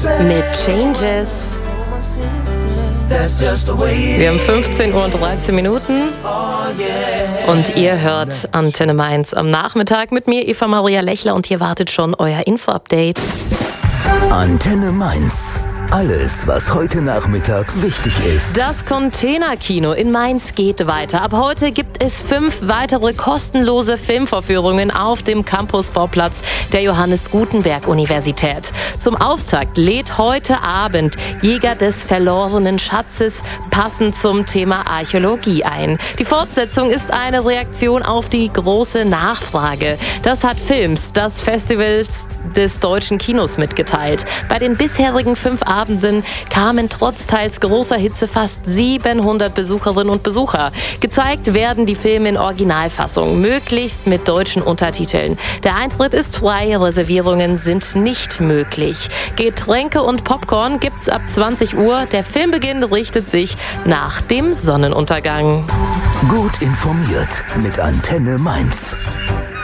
mit Changes. Wir haben 15 Uhr und 13 Minuten und ihr hört Antenne Mainz am Nachmittag mit mir, Eva Maria Lechler, und hier wartet schon euer Info-Update. Antenne Mainz. Alles, was heute Nachmittag wichtig ist. Das Containerkino in Mainz geht weiter. Ab heute gibt es 5 weitere kostenlose Filmvorführungen auf dem Campusvorplatz der Johannes Gutenberg Universität. Zum Auftakt lädt heute Abend Jäger des verlorenen Schatzes passend zum Thema Archäologie ein. Die Fortsetzung ist eine Reaktion auf die große Nachfrage. Das hat Films, das Festivals des deutschen Kinos, mitgeteilt. Bei den bisherigen 5 Abenden kamen trotz teils großer Hitze fast 700 Besucherinnen und Besucher. Gezeigt werden die Filme in Originalfassung, möglichst mit deutschen Untertiteln. Der Eintritt ist frei, Reservierungen sind nicht möglich. Getränke und Popcorn gibt's ab 20 Uhr. Der Filmbeginn richtet sich nach dem Sonnenuntergang. Gut informiert mit Antenne Mainz.